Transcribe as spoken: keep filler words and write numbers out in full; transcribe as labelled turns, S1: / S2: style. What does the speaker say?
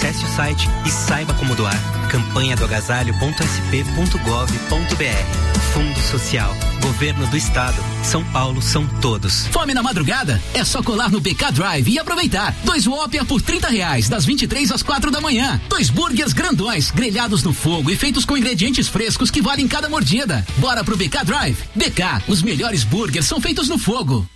S1: Acesse o site e saiba como doar. Campanha do agasalho ponto s p ponto gov ponto b r. Fundo Social. Governo do Estado. São Paulo são todos.
S2: Fome na madrugada? É só colar no B K Drive e aproveitar. Dois Whopper por trinta reais, das vinte e três às quatro da manhã. Dois burgers grandões, grelhados no fogo e feitos com ingredientes frescos que valem cada mordida. Bora pro B K Drive. B K, os melhores burgers são feitos no fogo.